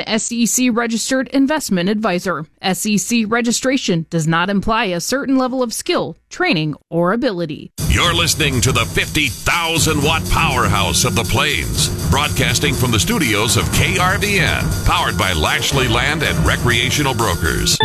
SEC-registered investment advisor. SEC registration does not imply a certain level of skill, training, or ability. You're listening to the 50,000-watt powerhouse of the Plains, broadcasting from the studios of KRVN, powered by Lashley Land and Recreational Brokers.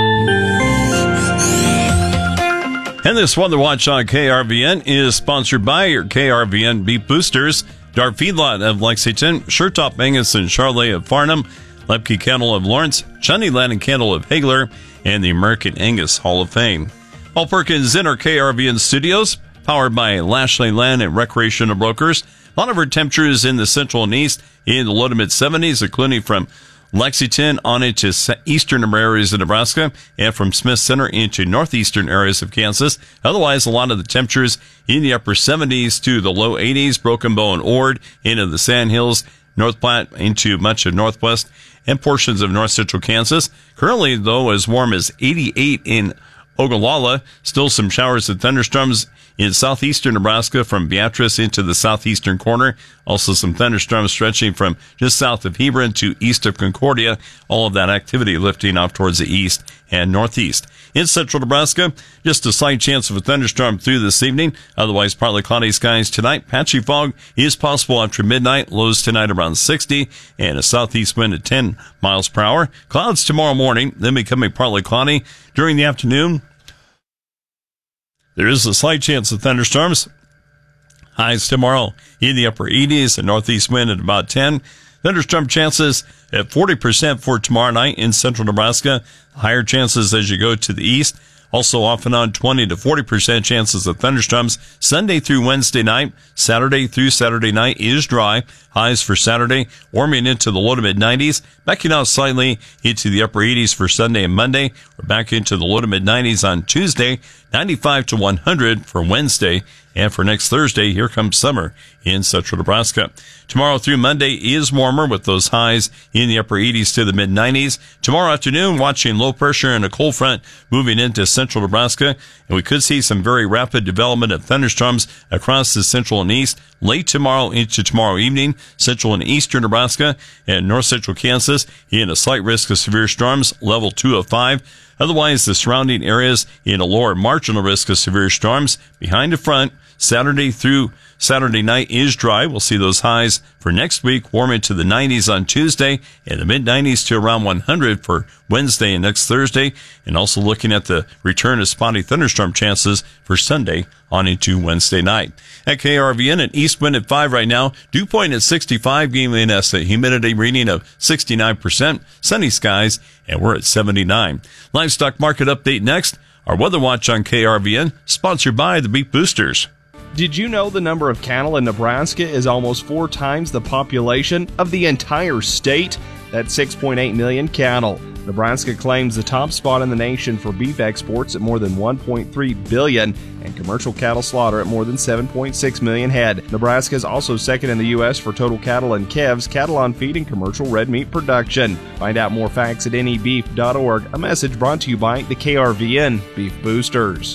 And this Weather Watch on KRVN is sponsored by your KRVN Beef Boosters, Dart Feedlot of Lexington, Shertop Angus and Charolais of Farnham, Lepke Kennel of Lawrence, Chunny Land and Kennel of Hagler, and the American Angus Hall of Fame. Paul Perkins in our KRVN studios, powered by Lashley Land and Recreational Brokers. A lot of our temperatures in the central and east in the low to mid 70s, including from Lexington on into eastern areas of Nebraska and from Smith Center into northeastern areas of Kansas. Otherwise, a lot of the temperatures in the upper 70s to the low 80s, Broken Bow and Ord into the Sand Hills, North Platte into much of northwest and portions of north central Kansas. Currently, though, as warm as 88 in Ogallala. Still some showers and thunderstorms in southeastern Nebraska from Beatrice into the southeastern corner. Also some thunderstorms stretching from just south of Hebron to east of Concordia. All of that activity lifting off towards the east and northeast. In central Nebraska, just a slight chance of a thunderstorm through this evening. Otherwise, partly cloudy skies tonight. Patchy fog is possible after midnight. Lows tonight around 60 and a southeast wind at 10 miles per hour. Clouds tomorrow morning, then becoming partly cloudy during the afternoon. There is a slight chance of thunderstorms. Highs tomorrow in the upper 80s, a northeast wind at about 10. Thunderstorm chances at 40% for tomorrow night in central Nebraska. Higher chances as you go to the east. Also off and on 20 to 40% chances of thunderstorms Sunday through Wednesday night. Saturday through Saturday night is dry. Highs for Saturday warming into the low to mid 90s. Backing out slightly into the upper 80s for Sunday and Monday. We're back into the low to mid 90s on Tuesday. 95 to 100 for Wednesday. And for next Thursday, here comes summer in central Nebraska. Tomorrow through Monday is warmer with those highs in the upper 80s to the mid 90s. Tomorrow afternoon, watching low pressure and a cold front moving into central Nebraska. And we could see some very rapid development of thunderstorms across the central and east late tomorrow into tomorrow evening. Central and eastern Nebraska and north central Kansas in a slight risk of severe storms, level 2 of 5. Otherwise, the surrounding areas in a lower marginal risk of severe storms. Behind the front, Saturday through Saturday night is dry. We'll see those highs for next week warm into the 90s on Tuesday and the mid-90s to around 100 for Wednesday and next Thursday. And also looking at the return of spotty thunderstorm chances for Sunday on into Wednesday night. At KRVN, an east wind at 5 right now. Dew point at 65, giving us a humidity reading of 69%. Sunny skies, and we're at 79. Livestock market update next. Our Weather Watch on KRVN, sponsored by the Beef Boosters. Did you know the number of cattle in Nebraska is almost 4 times the population of the entire state? That's 6.8 million cattle. Nebraska claims the top spot in the nation for beef exports at more than 1.3 billion and commercial cattle slaughter at more than 7.6 million head. Nebraska is also second in the U.S. for total cattle and calves, cattle on feed, and commercial red meat production. Find out more facts at nebeef.org. A message brought to you by the KRVN Beef Boosters.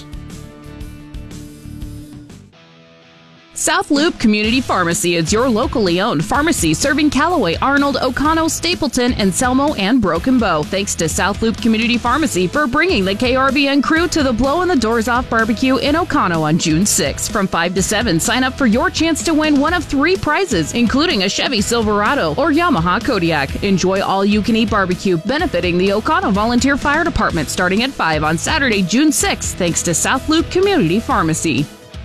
South Loop Community Pharmacy is your locally owned pharmacy serving Callaway, Arnold, O'Connell, Stapleton, and Selmo and Broken Bow. Thanks to South Loop Community Pharmacy for bringing the KRVN crew to the Blowin' the Doors Off barbecue in O'Connell on June 6th. From 5 to 7, sign up for your chance to win one of 3 prizes, including a Chevy Silverado or Yamaha Kodiak. Enjoy all-you-can-eat barbecue benefiting the O'Connell Volunteer Fire Department starting at 5 on Saturday, June 6th, thanks to South Loop Community Pharmacy.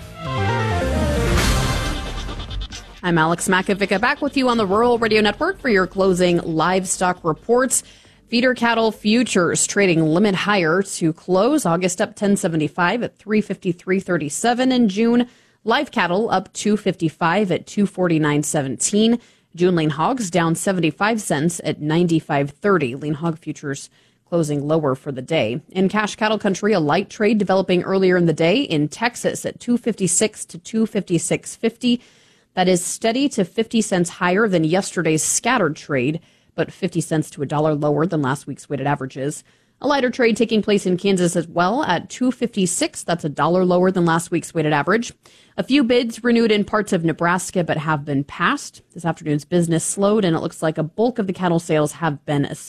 I'm Alex Makovica, back with you on the Rural Radio Network for your closing livestock reports. Feeder cattle futures trading limit higher to close. August up 10.75 at 353.37 in June. Live cattle up 2.55 at 249.17. June lean hogs down 75 cents at 95.30. Lean hog futures closing lower for the day. In cash cattle country, a light trade developing earlier in the day in Texas at 256 to 256.50. That is steady to 50 cents higher than yesterday's scattered trade, but 50 cents to $1 lower than last week's weighted averages. A lighter trade taking place in Kansas as well at 256. That's $1 lower than last week's weighted average. A few bids renewed in parts of Nebraska but have been passed. This afternoon's business slowed, and it looks like a bulk of the cattle sales have been